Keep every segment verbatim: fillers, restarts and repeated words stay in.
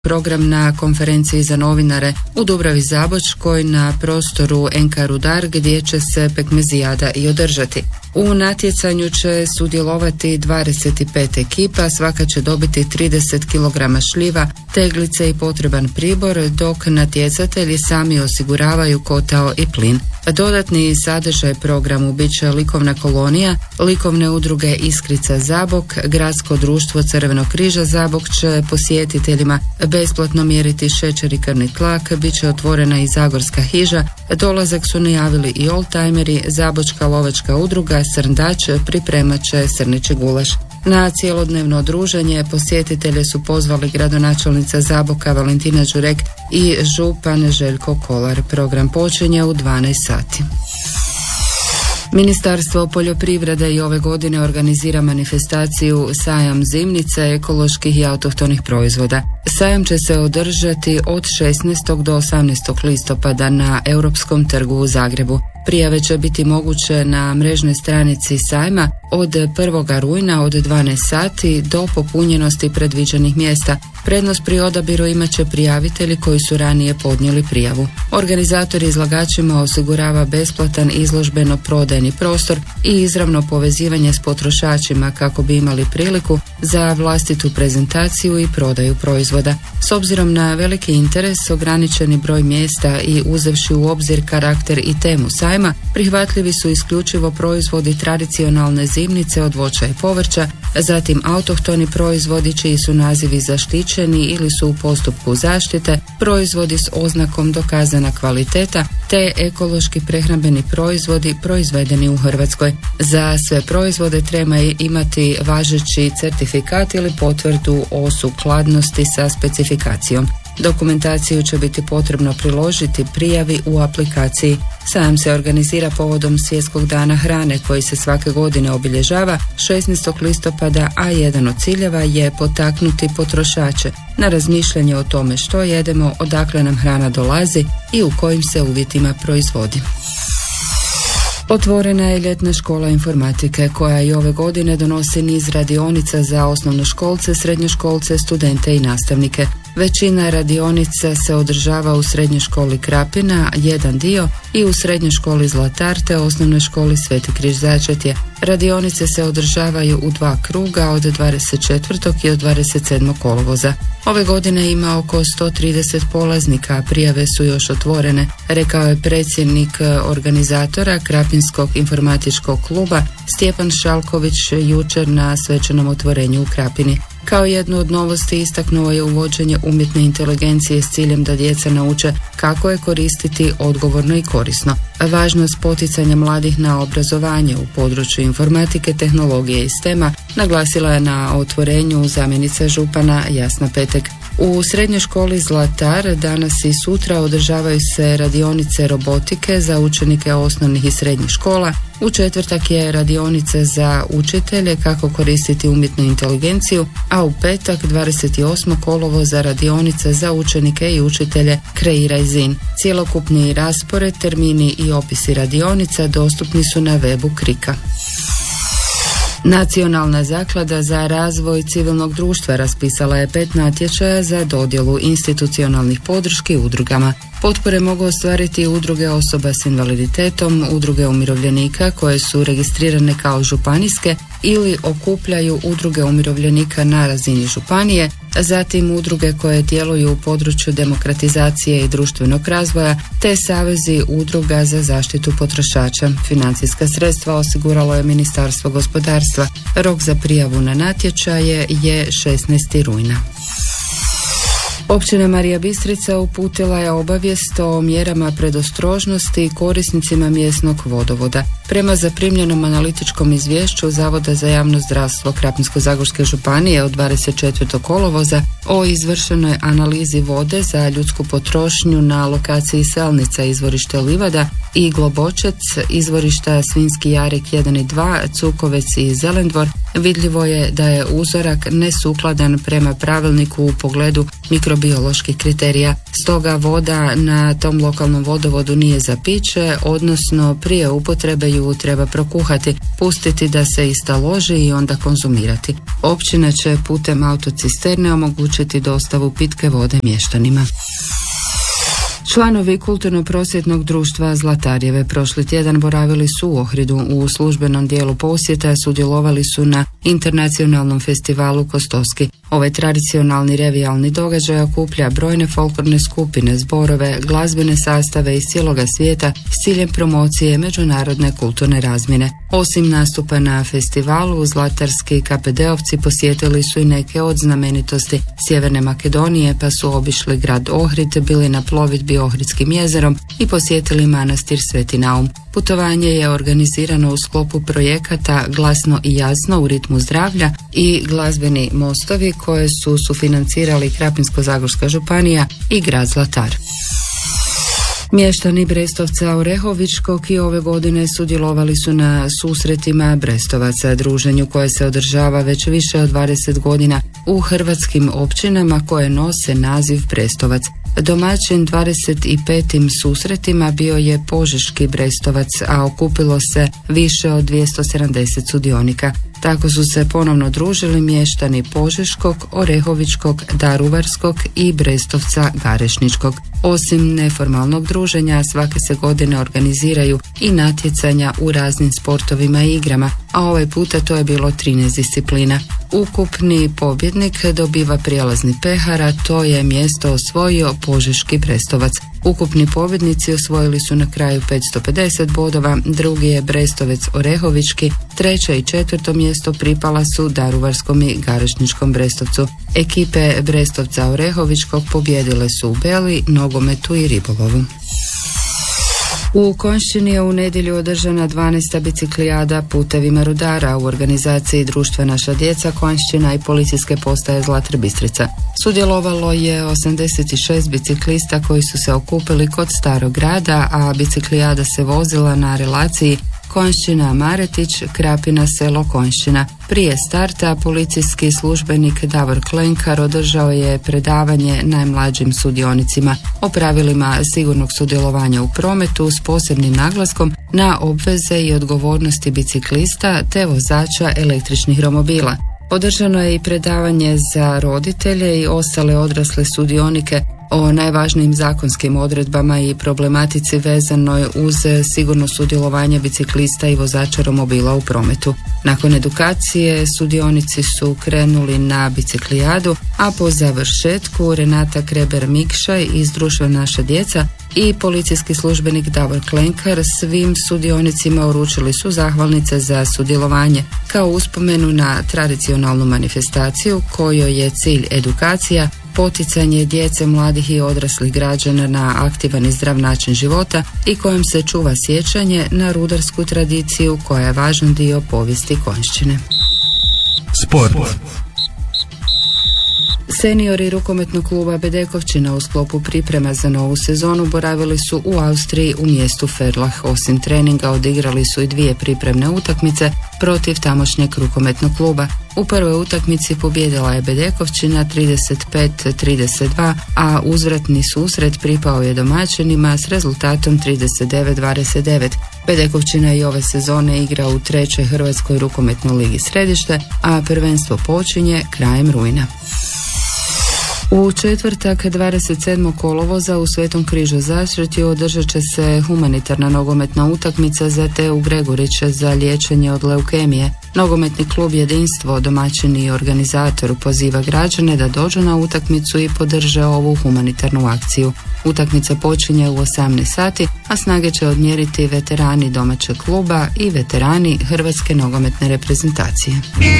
program na konferenciji za novinare u Dubravi Zabočkoj na prostoru N K Rudar gdje će se pekmezijada i održati. U natjecanju će sudjelovati dvadeset pet ekipa, svaka će dobiti trideset kilograma šljiva, teglice i potreban pribor, dok natjecatelji sami osiguravaju kotao i plin. Dodatni sadržaj programu bit će likovna kolonija, likovne udruge Iskrica Zabok, Gradsko društvo Crvenog križa Zabok će posjetiteljima besplatno mjeriti šećer i krvni tlak, bit će otvorena i Zagorska hiža, dolazak su najavili i oldtimeri, Zabočka lovačka udruga Srndač pripremat će srnići gulaš. Na cijelodnevno druženje posjetitelje su pozvali gradonačelnica Zaboka Valentina Đurek i župan Željko Kolar. Program počinje u dvanaest sati. Ministarstvo poljoprivrede i ove godine organizira manifestaciju Sajam zimnice ekoloških i autohtonih proizvoda. Sajam će se održati od šesnaestog do osamnaestog listopada na Europskom trgu u Zagrebu. Prijave će biti moguće na mrežnoj stranici sajma od prvog rujna od dvanaest sati do popunjenosti predviđenih mjesta. Prednost pri odabiru imat će prijavitelji koji su ranije podnijeli prijavu. Organizator izlagačima osigurava besplatan izložbeno-prodajni prostor i izravno povezivanje s potrošačima kako bi imali priliku za vlastitu prezentaciju i prodaju proizvoda. S obzirom na veliki interes, ograničeni broj mjesta i uzevši u obzir karakter i temu sajma, prihvatljivi su isključivo proizvodi tradicionalne zimnice od voća i povrća, zatim autohtoni proizvodi čiji su nazivi zaštićeni ili su u postupku zaštite, proizvodi s oznakom dokazana kvaliteta, te ekološki prehrambeni proizvodi proizvedeni u Hrvatskoj. Za sve proizvode treba imati važeći certifikat ili potvrdu o sukladnosti sa specifikacijom. Dokumentaciju će biti potrebno priložiti prijavi u aplikaciji. Sajam se organizira povodom Svjetskog dana hrane koji se svake godine obilježava šesnaestog listopada, a jedan od ciljeva je potaknuti potrošače na razmišljanje o tome što jedemo, odakle nam hrana dolazi i u kojim se uvjetima proizvodi. Otvorena je ljetna škola informatike koja i ove godine donosi niz radionica za osnovnoškolce, srednjoškolce, studente i nastavnike. Većina radionica se održava u srednjoj školi Krapina, jedan dio, i u srednjoj školi Zlatar te osnovnoj školi Sveti križ Začetje. Radionice se održavaju u dva kruga od dvadeset četvrtog i od dvadeset sedmog kolovoza. Ove godine ima oko sto trideset polaznika, a prijave su još otvorene, rekao je predsjednik organizatora Krapinskog informatičkog kluba Stjepan Šalković jučer na svečanom otvorenju u Krapini. Kao jednu od novosti istaknuo je uvođenje umjetne inteligencije s ciljem da djeca nauče kako je koristiti odgovorno i korisno. Važnost poticanja mladih na obrazovanje u području informatike, tehnologije i stema naglasila je na otvorenju zamjenica župana Jasna Petek. U srednjoj školi Zlatar danas i sutra održavaju se radionice robotike za učenike osnovnih i srednjih škola. U četvrtak je radionice za učitelje kako koristiti umjetnu inteligenciju, a u petak dvadeset osmog kolovoza radionice za učenike i učitelje Kreiraj zin. Cjelokupni raspored, termini i opisi radionica dostupni su na webu Krika. Nacionalna zaklada za razvoj civilnog društva raspisala je pet natječaja za dodjelu institucionalnih podrški udrugama. Potpore mogu ostvariti udruge osoba s invaliditetom, udruge umirovljenika koje su registrirane kao županijske ili okupljaju udruge umirovljenika na razini županije, zatim udruge koje djeluju u području demokratizacije i društvenog razvoja, te savezi udruga za zaštitu potrošača. Financijska sredstva osiguralo je Ministarstvo gospodarstva. Rok za prijavu na natječaje je šesnaestog rujna. Općina Marija Bistrica uputila je obavijest o mjerama predostrožnosti korisnicima mjesnog vodovoda. Prema zaprimljenom analitičkom izvješću Zavoda za javno zdravstvo Krapinsko-zagorske županije od dvadeset četvrtog kolovoza o izvršenoj analizi vode za ljudsku potrošnju na lokaciji Selnica izvorište Livada i Globočec izvorišta Svinjski Jarik jedan i dva, Cukovec i Zelendvor, vidljivo je da je uzorak nesukladan prema pravilniku u pogledu mikrobioloških kriterija. Stoga voda na tom lokalnom vodovodu nije za piće, odnosno prije upotrebe ju ju treba prokuhati, pustiti da se ista loži i onda konzumirati. Općina će putem autocisterne omogućiti dostavu pitke vode mještanima. Članovi kulturno-prosvjetnog društva Zlatarjeve prošli tjedan boravili su u Ohridu. U službenom dijelu posjeta sudjelovali su na internacionalnom festivalu Kostoski. Ovaj tradicionalni revijalni događaj okuplja brojne folklorne skupine, zborove, glazbene sastave iz cijeloga svijeta s ciljem promocije međunarodne kulturne razmjene. Osim nastupa na festivalu, zlatarski ka pe de-ovci posjetili su i neke od znamenitosti Sjeverne Makedonije, pa su obišli grad Ohrid, bili na plovidbi Ohridskim jezerom i posjetili manastir Sveti Naum. Putovanje je organizirano u sklopu projekata Glasno i jasno u ritmu zdravlja i glazbeni mostovi koje su sufinancirali Krapinsko-zagorska županija i grad Zlatar. Mještani Brestovca Orehovičkog i ove godine sudjelovali su na susretima Brestovaca, druženju koje se održava već više od dvadeset godina u hrvatskim općinama koje nose naziv Brestovac. Domaćin dvadeset petim susretima bio je Požeški Brestovac, a okupilo se više od dvjesto sedamdeset sudionika. Tako su se ponovno družili mještani Požeškog, Orehovičkog, Daruvarskog i Brestovca Garešničkog. Osim neformalnog druženja, svake se godine organiziraju i natjecanja u raznim sportovima i igrama, a ovaj puta to je bilo trinaest disciplina. Ukupni pobjednik dobiva prijelazni pehar, a to je mjesto osvojio Požeški Brestovac. Ukupni pobjednici osvojili su na kraju petsto pedeset bodova, drugi je Brestovec Orehovički, treće i četvrto mjesto pripala su Daruvarskom i Garešničkom Brestovcu. Ekipe Brestovca Orehovičkog pobjedile su u beli, nogometu i ribolovu. U Konjšćini je u nedjelju održana dvanaesta biciklijada putevima rudara u organizaciji Društva Naša djeca Konjšćina i policijske postaje Zlatar Bistrica. Sudjelovalo je osamdeset šest biciklista koji su se okupili kod Starog grada, a biciklijada se vozila na relaciji Konjšćina Maretić, Krapina selo Konjšćina. Prije starta policijski službenik Davor Klenkar održao je predavanje najmlađim sudionicima o pravilima sigurnog sudjelovanja u prometu s posebnim naglaskom na obveze i odgovornosti biciklista te vozača električnih romobila. Održano je i predavanje za roditelje i ostale odrasle sudionike o najvažnijim zakonskim odredbama i problematici vezanoj uz sigurno sudjelovanje biciklista i vozača romobila u prometu. Nakon edukacije sudionici su krenuli na biciklijadu, a po završetku Renata Kreber-Mikšaj iz Društva Naša djeca i policijski službenik Davor Klenkar svim sudionicima uručili su zahvalnice za sudjelovanje kao uspomenu na tradicionalnu manifestaciju kojoj je cilj edukacija, poticanje djece, mladih i odraslih građana na aktivan i zdrav način života i kojim se čuva sjećanje na rudarsku tradiciju koja je važan dio povijesti Konjšćine. Sport. Seniori rukometnog kluba Bedekovčina u sklopu priprema za novu sezonu boravili su u Austriji u mjestu Ferlah. Osim treninga odigrali su i dvije pripremne utakmice protiv tamošnjeg rukometnog kluba. U prvoj utakmici pobijedila je Bedekovčina trideset pet trideset dva, a uzvratni susret pripao je domaćinima s rezultatom trideset devet dvadeset devet. Bedekovčina i ove sezone igra u trećoj Hrvatskoj rukometnoj ligi Središte, a prvenstvo počinje krajem rujna. U četvrtak dvadeset sedmog kolovoza u Svetom Križu Zašretju održat će se humanitarna nogometna utakmica za Teu Gregurića za liječenje od leukemije. Nogometni klub Jedinstvo, domaćin i organizator, poziva građane da dođu na utakmicu i podrže ovu humanitarnu akciju. Utakmica počinje u osamnaest sati, a snage će odmjeriti veterani domaćeg kluba i veterani Hrvatske nogometne reprezentacije.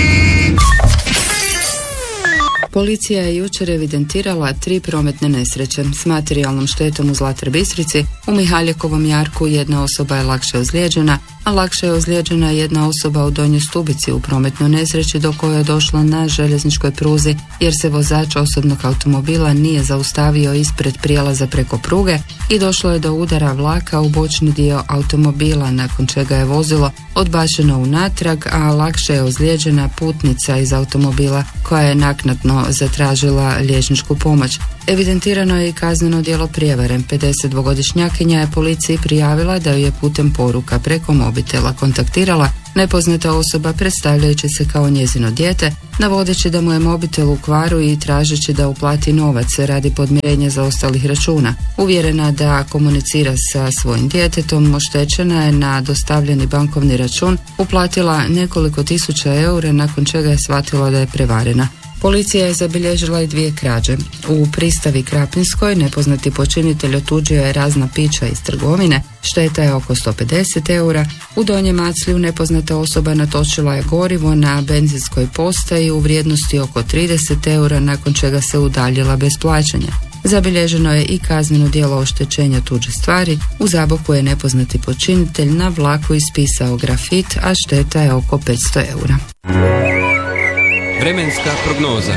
Policija je jučer evidentirala tri prometne nesreće s materijalnom štetom u Zlatar Bistrici. U Mihaljekovom jarku jedna osoba je lakše ozlijeđena, a lakše je ozlijeđena jedna osoba u Donjoj Stubici u prometnoj nesreći do koje je došla na željezničkoj pruzi jer se vozač osobnog automobila nije zaustavio ispred prijelaza preko pruge i došlo je do udara vlaka u bočni dio automobila nakon čega je vozilo odbačena unatrag, a lakše je ozlijeđena putnica iz automobila koja je naknadno zatražila liječničku pomoć. Evidentirano je i kazneno djelo prijevare. pedesetdvogodišnjakinja je policiji prijavila da ju je putem poruka preko mobitela kontaktirala nepoznata osoba predstavljajući se kao njezino dijete, navodeći da mu je mobitel u kvaru i tražeći da uplati novac radi podmirenja zaostalih računa. Uvjerena da komunicira sa svojim djetetom, oštećena je na dostavljeni bankovni račun uplatila nekoliko tisuća eura, nakon čega je shvatila da je prevarena. Policija je zabilježila i dvije krađe. U Pristavi Krapinskoj nepoznati počinitelj otuđio je razna pića iz trgovine, šteta je oko sto pedeset eura. U Donjem Maclju nepoznata osoba natočila je gorivo na benzinskoj postaji u vrijednosti oko trideset eura, nakon čega se udaljila bez plaćanja. Zabilježeno je i kazneno djelo oštećenja tuđe stvari. U Zaboku je nepoznati počinitelj na vlaku ispisao grafit, a šteta je oko petsto eura. Vremenska prognoza.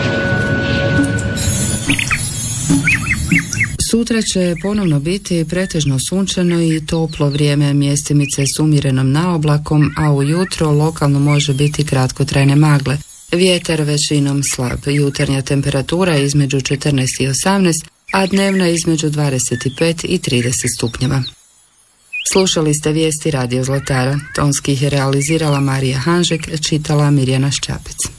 Sutra će ponovno biti pretežno sunčano i toplo vrijeme, mjestimice s umjerenom naoblakom, a ujutro lokalno može biti kratkotrajne magle. Vjetar većinom slab, jutarnja temperatura između četrnaest i osamnaest, a dnevna između dvadeset pet i trideset stupnjeva. Slušali ste vijesti Radio Zlatara. Tonski ih je realizirala Marija Hanžek, čitala Mirjana Ščapec.